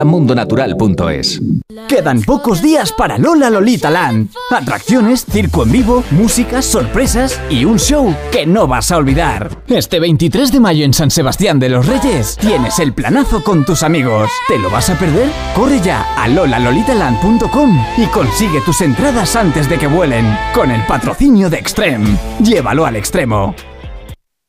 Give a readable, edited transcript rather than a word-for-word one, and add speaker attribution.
Speaker 1: mundonatural.es.
Speaker 2: Quedan pocos días para Lola Lolita Land. Atracciones, circo en vivo, música, sorpresas y un show que no vas a olvidar. Este 23 de mayo en San Sebastián de los Reyes tienes el planazo con tus amigos. ¿Te lo vas a perder? Corre ya a lolalolitaland.com y consigue tus entradas antes de que vuelen. Con el patrocinio de Extreme. Llévalo al extremo.